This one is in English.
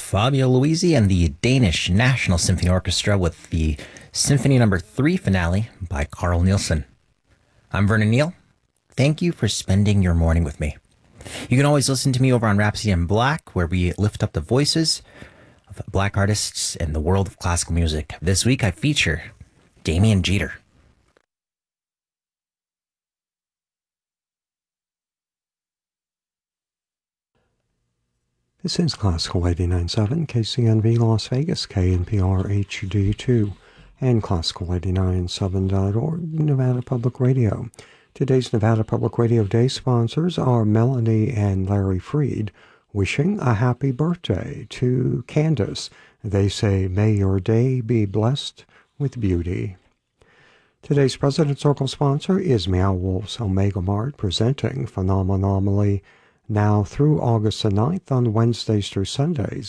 Fabio Luisi and the Danish National Symphony Orchestra with the Symphony No. 3 finale by Carl Nielsen. I'm Vernon Neal. Thank you for spending your morning with me. You can always listen to me over on Rhapsody in Black, where we lift up the voices of Black artists in the world of classical music. This week I feature Damian Jeter. This is Classical 89.7, KCNV Las Vegas, KNPR HD2, and Classical89.7.org, Nevada Public Radio. Today's Nevada Public Radio Day sponsors are Melanie and Larry Freed, wishing a happy birthday to Candace. They say, may your day be blessed with beauty. Today's President's Circle sponsor is Meow Wolf's Omega Mart, presenting Phenomonomaly now through August the 9th on Wednesdays through Sundays